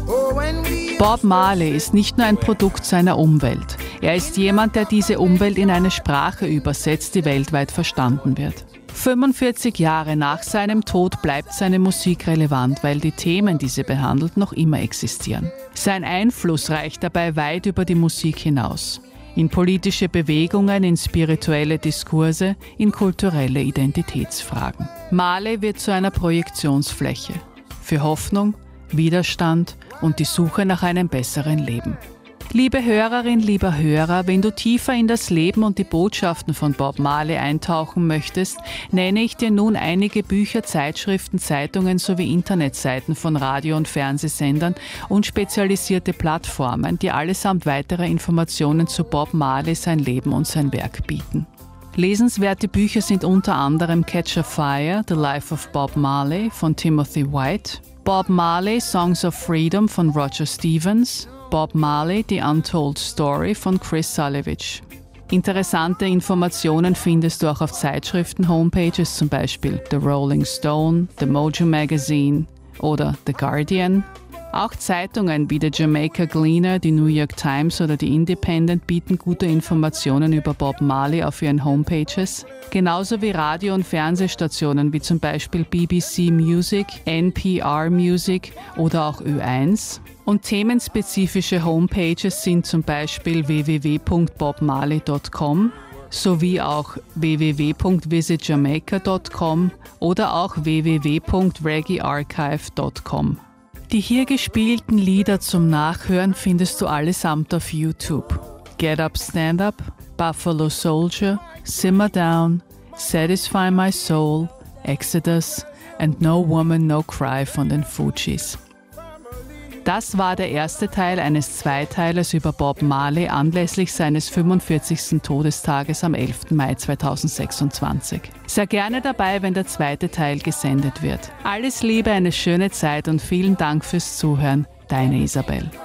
Bob Marley ist nicht nur ein Produkt seiner Umwelt. Er ist jemand, der diese Umwelt in eine Sprache übersetzt, die weltweit verstanden wird. 45 Jahre nach seinem Tod bleibt seine Musik relevant, weil die Themen, die sie behandelt, noch immer existieren. Sein Einfluss reicht dabei weit über die Musik hinaus. In politische Bewegungen, in spirituelle Diskurse, in kulturelle Identitätsfragen. Marley wird zu einer Projektionsfläche für Hoffnung, Widerstand und die Suche nach einem besseren Leben. Liebe Hörerin, lieber Hörer, wenn du tiefer in das Leben und die Botschaften von Bob Marley eintauchen möchtest, nenne ich dir nun einige Bücher, Zeitschriften, Zeitungen sowie Internetseiten von Radio- und Fernsehsendern und spezialisierte Plattformen, die allesamt weitere Informationen zu Bob Marley, sein Leben und sein Werk bieten. Lesenswerte Bücher sind unter anderem Catch a Fire, The Life of Bob Marley von Timothy White, Bob Marley, Songs of Freedom von Roger Stevens, Bob Marley, The Untold Story von Chris Salewicz. Interessante Informationen findest du auch auf Zeitschriften-Homepages, zum Beispiel The Rolling Stone, The Mojo Magazine oder The Guardian. Auch Zeitungen wie der Jamaica Gleaner, die New York Times oder die Independent bieten gute Informationen über Bob Marley auf ihren Homepages. Genauso wie Radio- und Fernsehstationen wie zum Beispiel BBC Music, NPR Music oder auch Ö1. Und themenspezifische Homepages sind zum Beispiel www.bobmarley.com sowie auch www.visitjamaica.com oder auch www.reggaearchive.com. Die hier gespielten Lieder zum Nachhören findest du allesamt auf YouTube. Get Up, Stand Up, Buffalo Soldier, Simmer Down, Satisfy My Soul, Exodus and No Woman, No Cry von den Fugees. Das war der erste Teil eines Zweiteilers über Bob Marley anlässlich seines 45. Todestages am 11. Mai 2026. Sei gerne dabei, wenn der zweite Teil gesendet wird. Alles Liebe, eine schöne Zeit und vielen Dank fürs Zuhören. Deine Isabel.